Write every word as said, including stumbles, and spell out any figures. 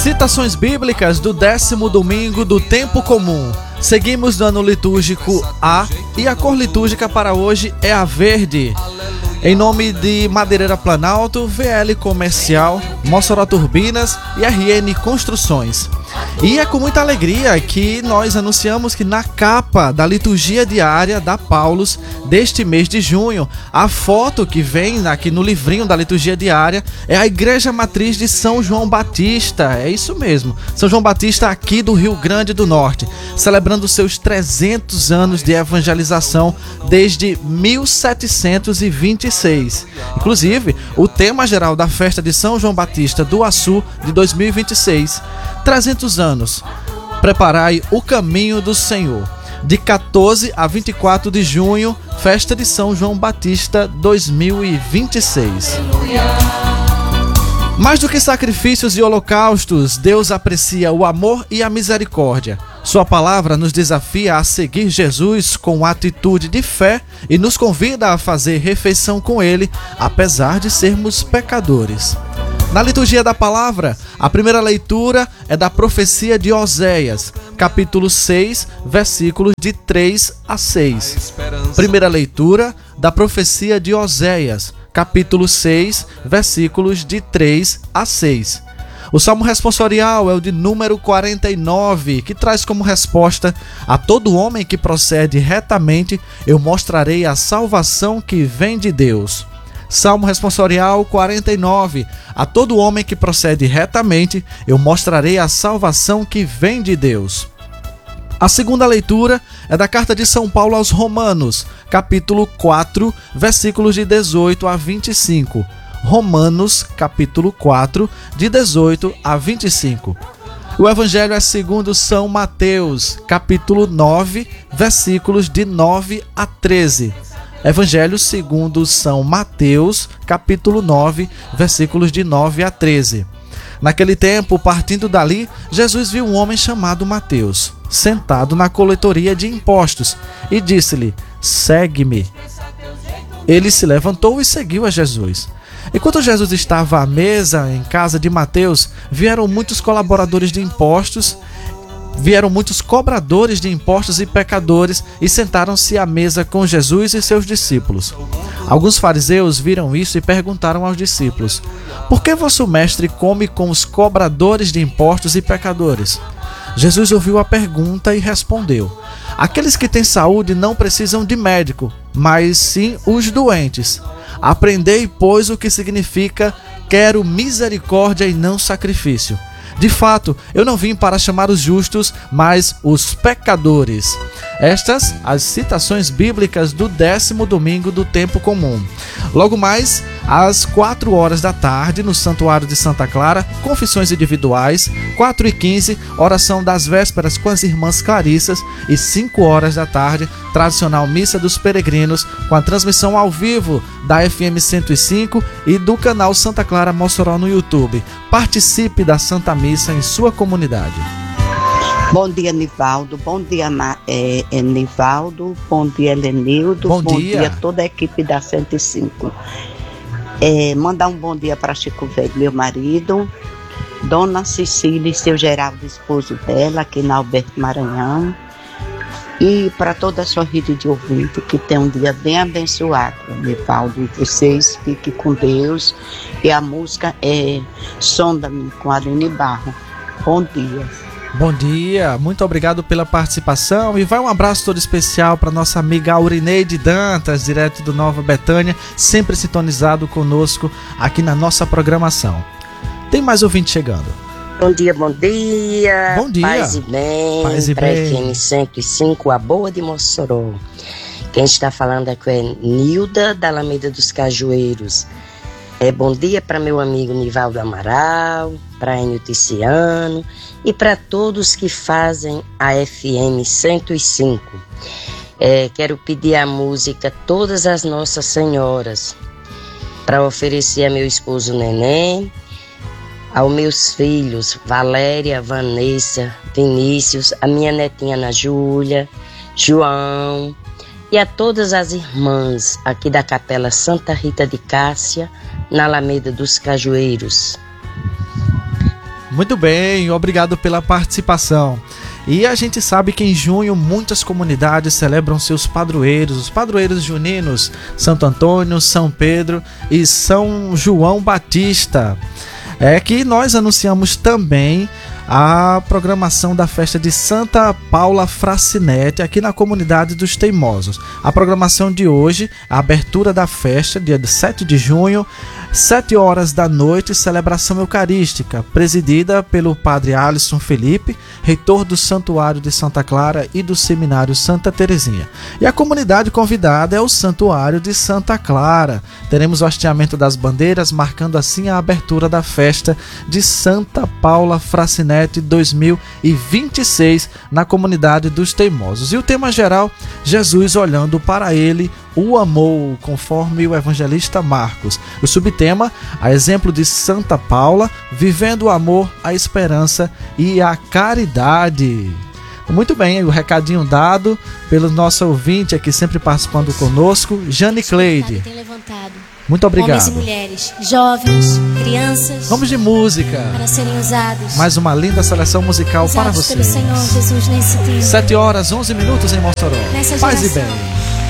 Citações bíblicas do décimo domingo do tempo comum. Seguimos no ano litúrgico A e a cor litúrgica para hoje é a verde. Em nome de Madeireira Planalto, V L Comercial, Mossoró Turbinas e R N Construções. E é com muita alegria que nós anunciamos que na capa da liturgia diária da Paulus deste mês de junho, a foto que vem aqui no livrinho da liturgia diária é a Igreja Matriz de São João Batista. É isso mesmo, São João Batista aqui do Rio Grande do Norte, celebrando seus trezentos anos de evangelização desde mil setecentos e vinte e seis. Inclusive, o tema geral da festa de São João Batista do Açu de dois mil e vinte e seis, trezentos anos, preparai o caminho do Senhor. De quatorze a vinte e quatro de junho, festa de São João Batista dois mil e vinte e seis. Mais do que sacrifícios e holocaustos, Deus aprecia o amor e a misericórdia. Sua palavra nos desafia a seguir Jesus com atitude de fé e nos convida a fazer refeição com Ele, apesar de sermos pecadores. Na liturgia da palavra, a primeira leitura é da profecia de Oséias, capítulo seis, versículos de três a seis. Primeira leitura da profecia de Oséias, capítulo seis, versículos de três a seis. O salmo responsorial é o de número quarenta e nove, que traz como resposta: a todo homem que procede retamente, eu mostrarei a salvação que vem de Deus. Salmo responsorial quarenta e nove. A todo homem que procede retamente, eu mostrarei a salvação que vem de Deus. A segunda leitura é da carta de São Paulo aos Romanos, capítulo quatro, versículos de dezoito a vinte e cinco. Romanos, capítulo quatro, de dezoito a vinte e cinco. O evangelho é segundo São Mateus, capítulo nove, versículos de nove a treze. Evangelho segundo São Mateus, capítulo nove, versículos de nove a treze. Naquele tempo, partindo dali, Jesus viu um homem chamado Mateus, sentado na coletoria de impostos, e disse-lhe: segue-me. Ele se levantou e seguiu a Jesus. Enquanto Jesus estava à mesa em casa de Mateus, vieram muitos colaboradores de impostos, Vieram muitos cobradores de impostos e pecadores e sentaram-se à mesa com Jesus e seus discípulos. Alguns fariseus viram isso e perguntaram aos discípulos: por que vosso mestre come com os cobradores de impostos e pecadores? Jesus ouviu a pergunta e respondeu: aqueles que têm saúde não precisam de médico, mas sim os doentes. Aprendei, pois, o que significa quero misericórdia e não sacrifício. De fato, eu não vim para chamar os justos, mas os pecadores. Estas as citações bíblicas do décimo domingo do tempo comum. Logo mais, às quatro horas da tarde, no Santuário de Santa Clara, confissões individuais. Quatro e quinze, oração das vésperas com as irmãs Clarissas. E cinco horas da tarde, tradicional missa dos peregrinos, com a transmissão ao vivo da F M cento e cinco e do canal Santa Clara Mossoró no YouTube. Participe da Santa Missa em sua comunidade. Bom dia, Nivaldo. Bom dia, é, é, Nivaldo. Bom dia, Helenildo. Bom, bom dia. dia a toda a equipe da cento e cinco. É, mandar um bom dia para Chico Velho, meu marido, Dona Cecília e seu Geraldo, esposo dela, aqui na Alberto Maranhão. E para toda a sua rede de ouvinte, que tem um dia bem abençoado, Nivaldo. E vocês fiquem com Deus. E a música é Sonda-me, com a Aline Barro. Bom dia. Bom dia, muito obrigado pela participação e vai um abraço todo especial para nossa amiga Aurineide Dantas, direto do Nova Betânia, sempre sintonizado conosco aqui na nossa programação. Tem mais ouvinte chegando. Bom dia, bom dia. Bom dia. Paz e bem. Paz e pra bem. F M cento e cinco, a boa de Mossoró. Quem está falando aqui é Nilda, da Alameda dos Cajueiros. É, bom dia para meu amigo Nivaldo Amaral, para Enio Ticiano e para todos que fazem a F M cento e cinco. É, quero pedir a música Todas as Nossas Senhoras para oferecer a meu esposo Neném, aos meus filhos Valéria, Vanessa, Vinícius, a minha netinha Ana Júlia, João e a todas as irmãs aqui da Capela Santa Rita de Cássia, na Alameda dos Cajueiros. Muito bem, obrigado pela participação. E a gente sabe que em junho muitas comunidades celebram seus padroeiros, os padroeiros juninos, Santo Antônio, São Pedro e São João Batista. É que nós anunciamos também a programação da festa de Santa Paula Fracinete aqui na comunidade dos Teimosos. A programação de hoje, a abertura da festa, dia sete de junho, sete horas da noite, celebração eucarística, presidida pelo padre Alisson Felipe, reitor do Santuário de Santa Clara e do Seminário Santa Terezinha. E a comunidade convidada é o Santuário de Santa Clara. Teremos o hasteamento das bandeiras, marcando assim a abertura da festa de Santa Paula Fracinete dois mil e vinte e seis na comunidade dos Teimosos. E o tema geral, Jesus olhando para ele, o amou, conforme o evangelista Marcos. O subtema, a exemplo de Santa Paula, vivendo o amor, a esperança e a caridade. Muito bem, o recadinho dado pelo nosso ouvinte aqui sempre participando conosco, Jane Cleide. Muito obrigado. Homens e mulheres, jovens, crianças. Vamos de música. Para serem usados. Mais uma linda seleção musical usados para vocês. Pelo Senhor Jesus nesse dia. sete horas, onze minutos em Mossoró. Nessa Paz e geração. bem.